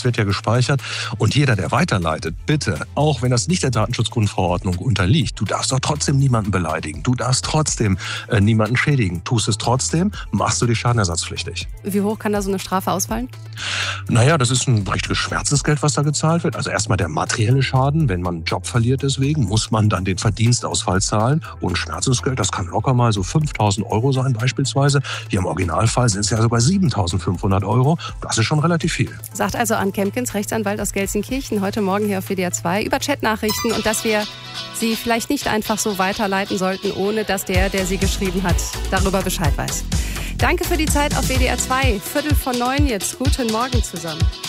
wird ja gespeichert. Und jeder, der weiterleitet, bitte, auch wenn das nicht der Datenschutzgrundverordnung unterliegt, du darfst doch trotzdem niemanden beleidigen. Du darfst trotzdem niemanden schädigen. Tust es trotzdem, machst du dich schadenersatzpflichtig. Wie hoch kann da so eine Strafe ausfallen? Naja, das ist ein richtiges Schmerzensgeld, was da gezahlt wird. Also erstmal der materielle Schaden. Wenn man einen Job verliert deswegen, muss man dann den Verdienstausfall zahlen. Und Schmerzensgeld, das kann locker mal so 5.000 € sein beispielsweise. Hier im Originalfall sind es ja sogar 7.500 €. Das ist schon relativ viel. Sagt also Arndt Kempkens, Rechtsanwalt aus Gelsenkirchen, heute Morgen hier auf WDR 2 über Chatnachrichten und dass wir sie vielleicht nicht einfach so weiterleiten sollten, ohne dass der sie geschrieben hat, darüber Bescheid weiß. Danke für die Zeit auf WDR 2. 8:45 jetzt. Guten Morgen zusammen.